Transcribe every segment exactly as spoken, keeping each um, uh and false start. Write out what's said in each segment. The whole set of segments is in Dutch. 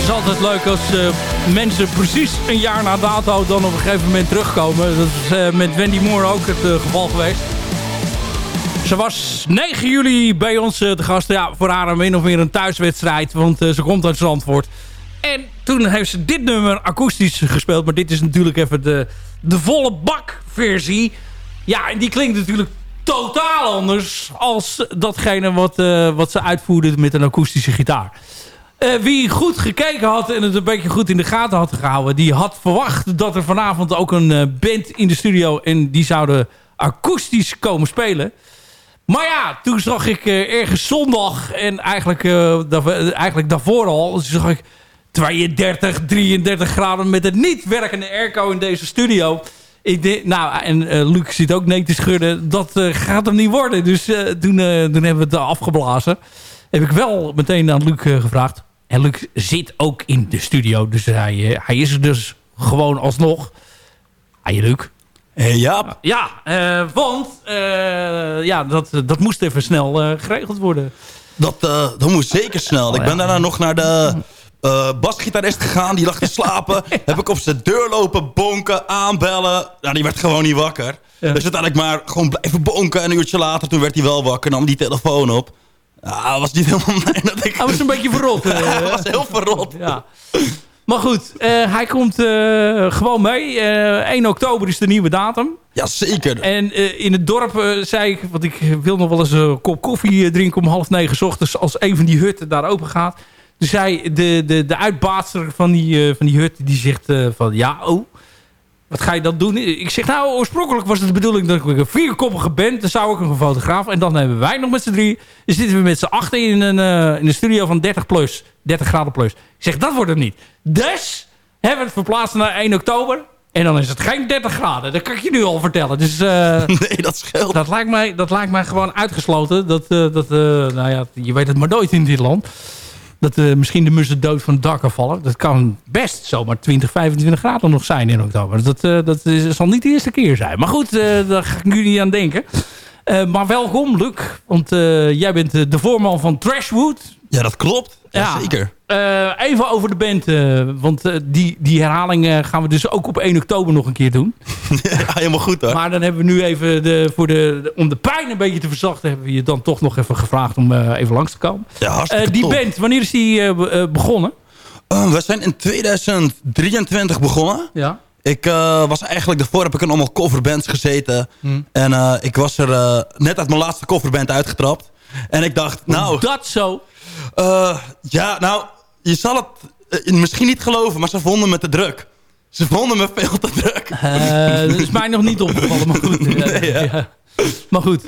is altijd leuk als uh, mensen precies een jaar na dato dan op een gegeven moment terugkomen. Dat is uh, met Wendy Moore ook het uh, geval geweest. Ze was negen juli bij ons uh, te gast. Ja, voor haar min of meer een thuiswedstrijd, want uh, ze komt uit Zandvoort. En toen heeft ze dit nummer akoestisch gespeeld. Maar dit is natuurlijk even de, de volle bak versie. Ja, en die klinkt natuurlijk totaal anders als datgene wat, uh, wat ze uitvoerde met een akoestische gitaar. Uh, wie goed gekeken had en het een beetje goed in de gaten had gehouden, die had verwacht dat er vanavond ook een uh, band in de studio en die zouden akoestisch komen spelen. Maar ja, toen zag ik uh, ergens zondag en eigenlijk, uh, da- eigenlijk daarvoor al, zag ik tweeëndertig, drieëndertig graden met een niet werkende airco in deze studio. Ik denk, nou, en uh, Luc zit ook nee te schudden. Dat uh, gaat hem niet worden. Dus uh, toen, uh, toen hebben we het afgeblazen. Heb ik wel meteen aan Luc uh, gevraagd. En Luc zit ook in de studio. Dus hij, uh, hij is er dus gewoon alsnog. Hey Luc. Hey Jaap. Ja, uh, want uh, ja, dat, dat moest even snel uh, geregeld worden. Dat, uh, dat moest zeker snel. Oh, ik ben ja. daarna nog naar de uh, basgitarist gegaan. Die lag te slapen. Heb ik op zijn deur lopen bonken, aanbellen. Nou, die werd gewoon niet wakker. Ja. Dus uiteindelijk maar gewoon blijven bonken. En een uurtje later, toen werd hij wel wakker. Nam die telefoon op. Ja, was niet helemaal blij dat ik... Hij was een beetje verrot. Uh, ja, hij was heel verrot. Ja. Maar goed, uh, hij komt uh, gewoon mee. Uh, één oktober is de nieuwe datum. Ja, zeker. En uh, in het dorp uh, zei ik, want ik wil nog wel eens een kop koffie drinken om half negen 's ochtends als een van die hutten daar open gaat. Dus zei de, de, de uitbaatster van die, uh, van die hut, die zegt uh, van ja, oh, wat ga je dan doen? Ik zeg nou, oorspronkelijk was het de bedoeling dat ik een vierkoppige band, dan zou ik een fotograaf. En dan hebben wij nog met z'n drie, dan zitten we met z'n achter in een, uh, in een studio van dertig plus, dertig graden plus. Ik zeg, dat wordt het niet. Dus hebben we het verplaatst naar één oktober. En dan is het geen dertig graden. Dat kan ik je nu al vertellen. Dus, uh, nee, dat scheelt. Dat lijkt mij, dat lijkt mij gewoon uitgesloten. Dat, uh, dat, uh, nou ja, je weet het maar nooit in dit land. Dat uh, misschien de mussen dood van het dak afvallen. Dat kan best zomaar twintig, vijfentwintig graden nog zijn in oktober. Dat, uh, dat is, zal niet de eerste keer zijn. Maar goed, uh, daar ga ik nu niet aan denken. Uh, maar welkom, Luc. Want uh, jij bent de voorman van Trashwood. Ja, dat klopt. Ja, Ja. zeker. Uh, even over de band. Uh, want uh, die, die herhaling uh, gaan we dus ook op één oktober nog een keer doen. Ja, helemaal goed hoor. Maar dan hebben we nu even, de, voor de, de, om de pijn een beetje te verzachten, hebben we je dan toch nog even gevraagd om uh, even langs te komen. Ja, hartstikke Uh, die top. band, wanneer is die uh, uh, begonnen? Uh, we zijn in tweeduizend drieëntwintig begonnen. Ja. Ik uh, was eigenlijk, daarvoor heb ik in allemaal coverbands gezeten. Hmm. En uh, ik was er uh, net uit mijn laatste coverband uitgetrapt. En ik dacht, nou... Dat zo. Uh, ja, nou, je zal het uh, misschien niet geloven, maar ze vonden me te druk. Ze vonden me veel te druk. Uh, dat is mij nog niet opgevallen, maar goed. Uh, Nee, ja. ja. Maar goed.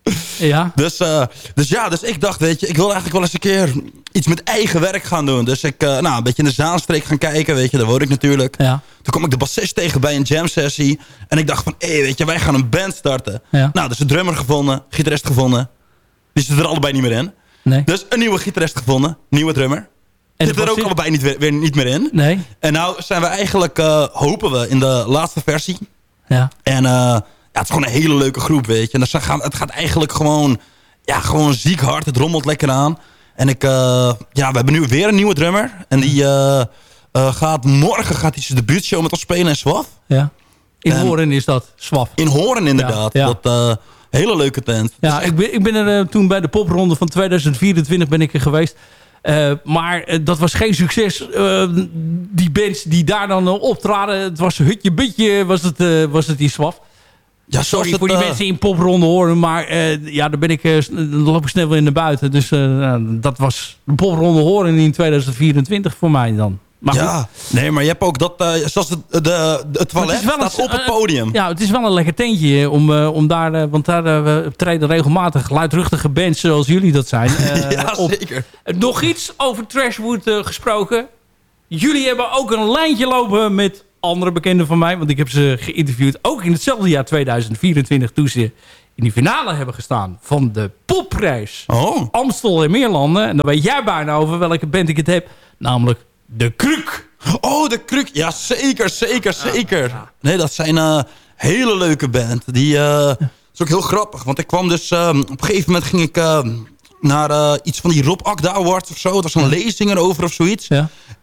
Ja. Dus, uh, dus ja, dus ik dacht, weet je, ik wil eigenlijk wel eens een keer iets met eigen werk gaan doen. Dus ik, uh, nou, een beetje in de Zaanstreek gaan kijken, weet je, daar woon ik natuurlijk. Ja. Toen kwam ik de bassist tegen bij een jam sessie. En ik dacht van, hé, hey, weet je, wij gaan een band starten. Ja. Nou, dus een drummer gevonden, gitarist gevonden. Die zitten er allebei niet meer in. Nee. Dus een nieuwe gitarist gevonden, nieuwe drummer. En Die de zitten er ook bassist? allebei niet, weer, weer niet meer in. Nee. En nou zijn we eigenlijk, uh, hopen we, in de laatste versie. Ja. En uh, ja, het is gewoon een hele leuke groep, weet je. En dan gaan, het gaat eigenlijk gewoon, ja, gewoon ziek hard. Het rommelt lekker aan. En ik, uh, ja, we hebben nu weer een nieuwe drummer. En die uh, uh, gaat morgen gaat hij zijn debuutshow met ons spelen in Swaf. Ja. In En- Horen is dat. Swaf. In Hoorn inderdaad. Ja, ja. Dat uh, hele leuke tent. Ja, Dus ik ben, ik ben er uh, toen bij de popronde van tweeduizend vierentwintig ben ik er geweest. Uh, maar uh, dat was geen succes. Uh, die bands die daar dan uh, optraden, het was hutje butje, was het, uh, was het in Swaf. ja, Sorry zoals voor het, die uh, mensen in popronde horen, maar uh, ja, daar ben ik, uh, dan loop ik snel weer naar buiten. Dus uh, nou, dat was de popronde horen in tweeduizend vierentwintig voor mij dan. Maar goed. Ja, nee, maar je hebt ook dat, uh, zoals het, de, de, het toilet wel een- staat op het uh, podium. Ja, het is wel een lekker tentje om, uh, om daar, uh, want daar uh, treden regelmatig luidruchtige bands zoals jullie dat zijn. Uh, ja, op. zeker. Nog iets over Trashwood uh, gesproken. Jullie hebben ook een lijntje lopen met andere bekenden van mij, want ik heb ze geïnterviewd ook in hetzelfde jaar tweeduizend vierentwintig toen ze in die finale hebben gestaan van de popprijs Oh, Amstel en Meerlanden. En dan weet jij bijna over welke band ik het heb, namelijk De Kruk. oh de kruk. Ja, zeker, zeker, zeker. ja. Nee, dat zijn uh, hele leuke band. Die uh, is ook heel grappig. Want ik kwam dus... Uh, op een gegeven moment ging ik uh, naar uh, iets van die Rob Akda Awards of zo. Het was een lezing erover of zoiets. Ja.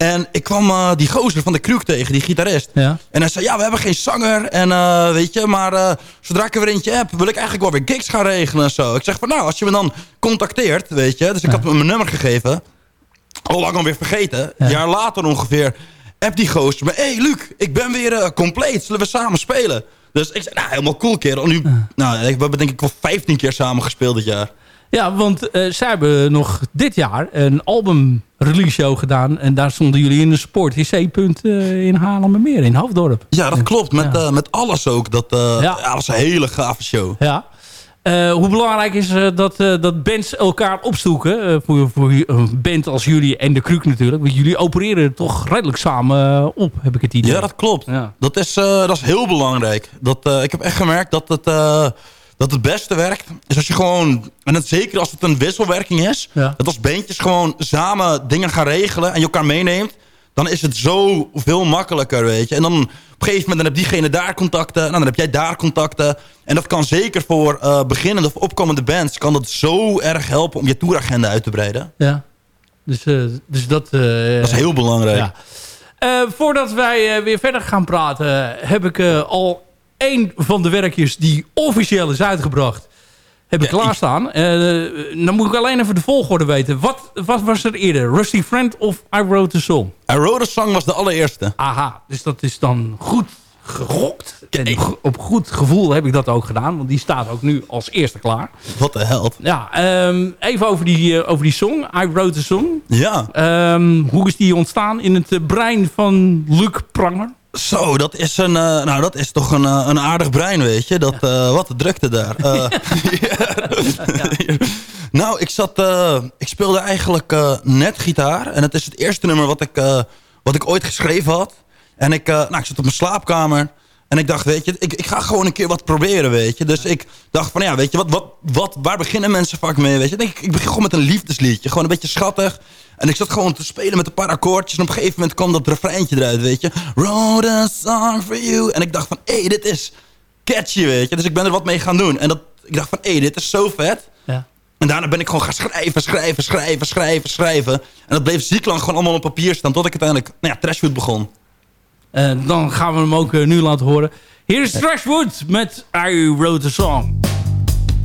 En ik kwam uh, die gozer van de Kroeg tegen, die gitarist. Ja. En hij zei, ja, we hebben geen zanger. En uh, weet je, maar uh, zodra ik er weer eentje heb, wil ik eigenlijk wel weer gigs gaan regelen en zo. Ik zeg van, nou, als je me dan contacteert, weet je. Dus ik ja. had hem mijn nummer gegeven. Al lang alweer vergeten. Ja. Een jaar later ongeveer, app die gozer me. Hé, hey, Luc, ik ben weer uh, compleet. Zullen we samen spelen? Dus ik zei, nou, helemaal cool, kerel. Nu, ja. nou, we hebben denk ik wel vijftien keer samen gespeeld dit jaar. Ja, want uh, zij hebben nog dit jaar een album release show gedaan. En daar stonden jullie in de Sport I C-punt uh, in Haarlemmermeer, in Hoofddorp. Ja, dat klopt. Met, ja. uh, met alles ook. Dat, uh, ja. Ja, dat was een hele gave show. Ja. Uh, hoe belangrijk is uh, dat, uh, dat bands elkaar opzoeken? Uh, voor, voor een band als jullie en de Kroeg natuurlijk. Want jullie opereren toch redelijk samen uh, op, heb ik het idee. Ja, dat klopt. Ja. Dat, is, uh, dat is heel belangrijk. Dat, uh, ik heb echt gemerkt dat het... Uh, Dat het beste werkt, is als je gewoon... En het, zeker als het een wisselwerking is... Ja. Dat als bandjes gewoon samen dingen gaan regelen... en je elkaar meeneemt... dan is het zo veel makkelijker, weet je. En dan op een gegeven moment dan heb diegene daar contacten... en dan heb jij daar contacten. En dat kan zeker voor uh, beginnende of opkomende bands... kan dat zo erg helpen om je touragenda uit te breiden. Ja, dus, uh, dus dat... Uh, dat is heel belangrijk. Ja. Uh, voordat wij uh, weer verder gaan praten... heb ik uh, al... Eén van de werkjes die officieel is uitgebracht, heb ik ja, klaarstaan. Uh, dan moet ik alleen even de volgorde weten. Wat, wat was er eerder? Rusty Friend of I Wrote a Song? I Wrote a Song was de allereerste. Aha, dus dat is dan goed gegokt. En op goed gevoel heb ik dat ook gedaan. Want die staat ook nu als eerste klaar. Wat de held. Ja, um, even over die, uh, over die song. I Wrote a Song. Ja. Um, hoe is die ontstaan in het brein van Luc Pranger? Zo, dat is, een, uh, nou, dat is toch een, uh, een aardig brein, weet je. Dat, uh, wat de drukte daar. Uh, ja. Nou, ik zat... Uh, ik speelde eigenlijk uh, net gitaar. En het is het eerste nummer wat ik, uh, wat ik ooit geschreven had. En ik, uh, nou, ik zat op mijn slaapkamer. En ik dacht, weet je, ik, ik ga gewoon een keer wat proberen, weet je. Dus ik dacht van, ja, weet je, wat, wat, wat, waar beginnen mensen vaak mee, weet je. Ik, ik begin gewoon met een liefdesliedje. Gewoon een beetje schattig. En ik zat gewoon te spelen met een paar akkoordjes. En op een gegeven moment kwam dat refreintje eruit, weet je. Wrote a song for you. En ik dacht van, hé, hey, dit is catchy, weet je. Dus ik ben er wat mee gaan doen. En dat, ik dacht van, hé, hey, dit is zo vet. Ja. En daarna ben ik gewoon gaan schrijven, schrijven, schrijven, schrijven, schrijven. En dat bleef ziek lang gewoon allemaal op papier staan. Tot ik uiteindelijk, nou ja, Trashwood begon. Uh, dan gaan we hem ook uh, nu laten horen. Hier is Trashwood met I Wrote a Song.